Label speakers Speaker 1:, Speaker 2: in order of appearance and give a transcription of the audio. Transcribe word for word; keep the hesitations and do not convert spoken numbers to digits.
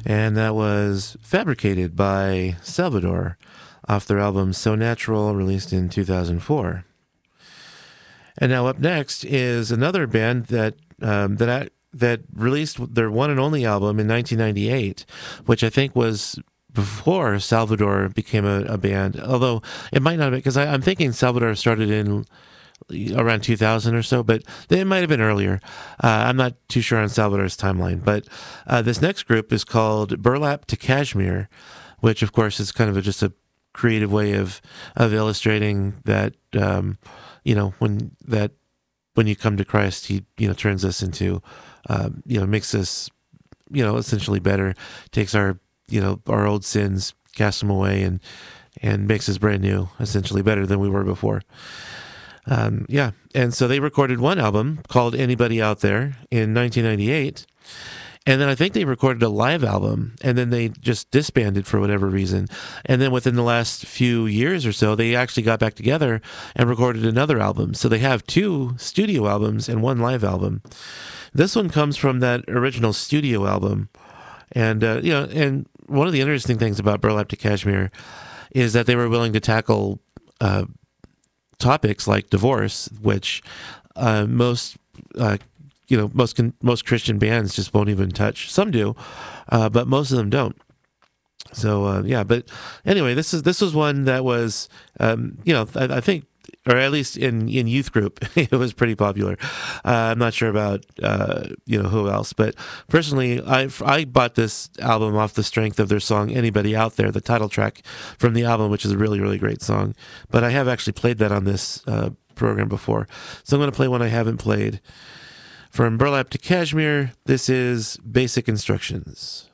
Speaker 1: and that was Fabricated by Salvador off their album So Natural, released in two thousand four. And now up next is another band that um, that I, that released their one and only album in nineteen ninety-eight, which I think was before Salvador became a, a band. Although it might not be, because I'm thinking Salvador started in around two thousand or so, but it might have been earlier. Uh, I'm not too sure on Salvador's timeline. But uh, this next group is called Burlap to Kashmir, which of course is kind of a, just a creative way of of illustrating that. Um, you know, when that, when you come to Christ, he, you know, turns us into, uh, you know, makes us, you know, essentially better, takes our, you know, our old sins, casts them away, and, and makes us brand new, essentially better than we were before. Um, yeah. And so they recorded one album called Anybody Out There in nineteen ninety-eight. And then I think they recorded a live album, and then they just disbanded for whatever reason. And then within the last few years or so, they actually got back together and recorded another album. So they have two studio albums and one live album. This one comes from that original studio album. And, uh, you know, and one of the interesting things about Burlap to Kashmir is that they were willing to tackle uh, topics like divorce, which uh, most uh you know, most most Christian bands just won't even touch. Some do, uh, but most of them don't. So uh, yeah, but anyway, this is this was one that was, um, you know, I, I think, or at least in, in youth group, it was pretty popular. Uh, I'm not sure about uh, you know, who else, but personally, I I bought this album off the strength of their song "Anybody Out There," the title track from the album, which is a really really great song. But I have actually played that on this uh, program before, so I'm going to play one I haven't played. From Burlap to Kashmir, this is Basic Instructions.